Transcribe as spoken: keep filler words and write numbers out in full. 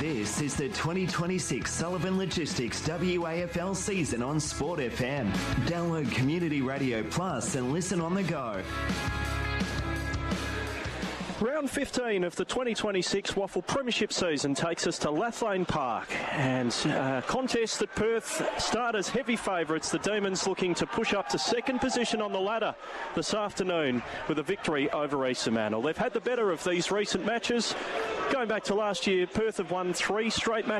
This is the twenty twenty-six Sullivan Logistics W A F L season on Sport F M. Download Community Radio Plus and listen on the go. Round fifteen of the twenty twenty-six Waffle Premiership season takes us to Lathlane Park, and a contest that Perth start as heavy favourites. The Demons looking to push up to second position on the ladder this afternoon with a victory over East Fremantle. They've had the better of these recent matches. Going back to last year, Perth have won three straight matches.